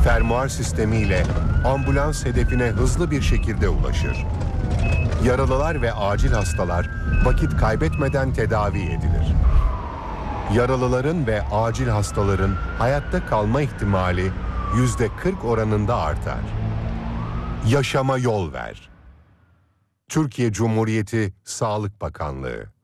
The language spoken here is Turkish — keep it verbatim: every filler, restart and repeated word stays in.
Fermuar sistemiyle ambulans hedefine hızlı bir şekilde ulaşır. Yaralılar ve acil hastalar vakit kaybetmeden tedavi edilir. Yaralıların ve acil hastaların hayatta kalma ihtimali yüzde kırk oranında artar. Yaşama yol ver. Türkiye Cumhuriyeti Sağlık Bakanlığı.